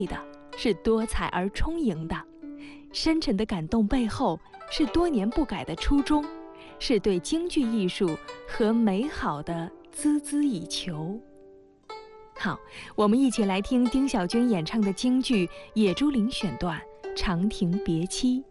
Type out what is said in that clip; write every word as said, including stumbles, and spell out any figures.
的，是多彩而充盈的。深沉的感动背后，是多年不改的初衷，是对京剧艺术和美好的孜孜以求。好，我们一起来听丁小娟演唱的京剧《野猪林》选段《长亭别妻》。